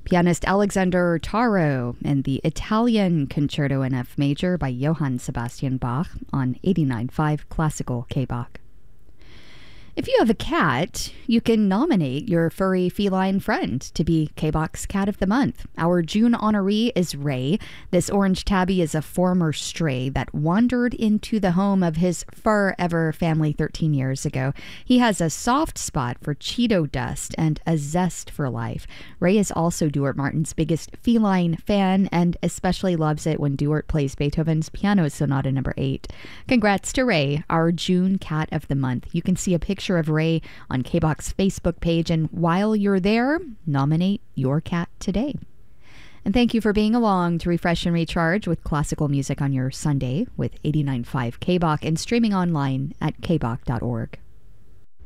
pianist Alexander Taro, and the Italian Concerto in F Major by Johann Sebastian Bach on 89.5 Classical K-Bach. If you have a cat, you can nominate your furry feline friend to be K-Bach's Cat of the Month. Our June honoree is Ray. This orange tabby is a former stray that wandered into the home of his forever family 13 years ago. He has a soft spot for Cheeto dust and a zest for life. Ray is also Duart Martin's biggest feline fan and especially loves it when Duart plays Beethoven's Piano Sonata No. 8. Congrats to Ray, our June Cat of the Month. You can see a picture of Ray on K-Bach's Facebook page, and while you're there, nominate your cat today. And thank you for being along to refresh and recharge with classical music on your Sunday with 89.5 K-Bach and streaming online at kbach.org.